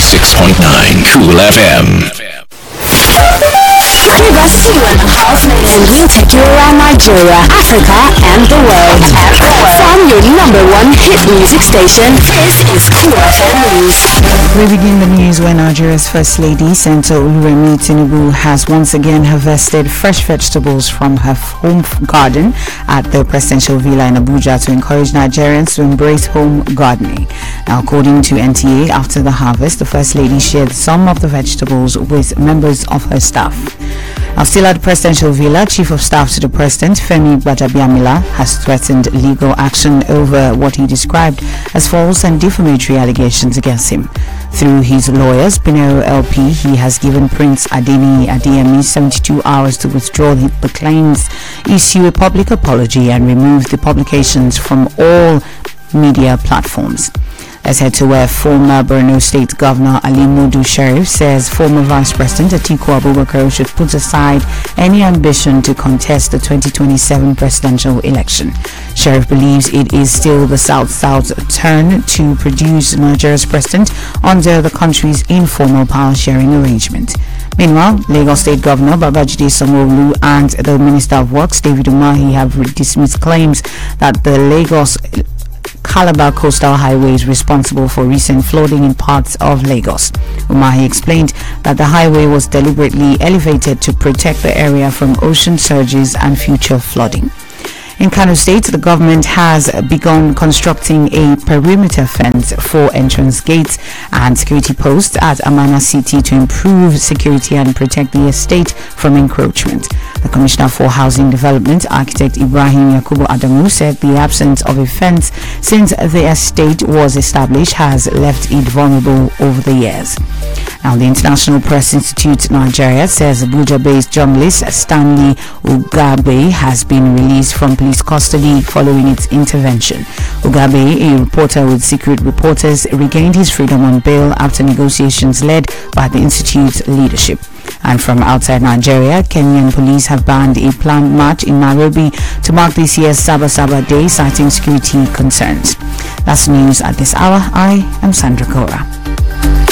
106.9 Cool FM. Give us 2.5 minutes. We'll take you around Nigeria, Africa, and the world. From your #1 hit music station, this is Cool FM News. We begin the news where Nigeria's First Lady, Senator Oluremi Tinubu, has once again harvested fresh vegetables from her home garden at the presidential villa in Abuja to encourage Nigerians to embrace home gardening. Now, according to NTA, after the harvest, the First Lady shared some of the vegetables with members of her staff. Now, still at the presidential villa, Chief of Staff to the President, Femi Gbajabiamila, has threatened legal action over what he described as false and defamatory allegations against him. Through his lawyers, Pinero LP, he has given Prince Adeni Adeyemi 72 hours to withdraw the claims, issue a public apology, and remove the publications from all media platforms. Let's head to where former Borno State Governor Ali Modu Sheriff says former Vice President Atiku Abubakar should put aside any ambition to contest the 2027 presidential election. Sheriff believes it is still the South-South turn to produce Nigeria's president under the country's informal power-sharing arrangement. Meanwhile, Lagos State Governor Babajide Sanwo-Olu and the Minister of Works David Umahi have dismissed claims that the Lagos Calabar Coastal Highway is responsible for recent flooding in parts of Lagos. Umahi explained that the highway was deliberately elevated to protect the area from ocean surges and future flooding. In Kano State, the government has begun constructing a perimeter fence for entrance gates and security posts at Amana City to improve security and protect the estate from encroachment. The Commissioner for Housing Development, Architect Ibrahim Yakubu Adamu, said the absence of a fence since the estate was established has left it vulnerable over the years. Now, the International Press Institute Nigeria says Abuja-based journalist Stanley Ugabe has been released from police custody following its intervention. Ugabe, a reporter with Secret Reporters, regained his freedom on bail after negotiations led by the institute's leadership. And from outside Nigeria, Kenyan police have banned a planned march in Nairobi to mark this year's Saba Saba Day, citing security concerns. That's news at this hour. I am Sandra Kora.